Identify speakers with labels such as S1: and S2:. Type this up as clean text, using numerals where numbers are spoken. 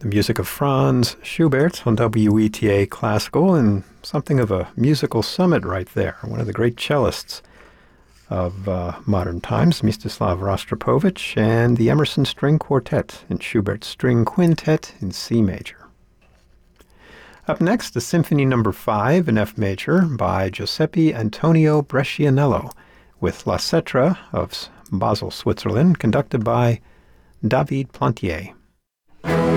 S1: The music of Franz Schubert on WETA Classical, and something of a musical summit right there. One of the great cellists of modern times, Mstislav Rostropovich, and the Emerson String Quartet in Schubert's String Quintet in C major. Up next, the Symphony No. 5 in F major by Giuseppe Antonio Brescianello with La Cetra of Basel, Switzerland, conducted by David Plantier.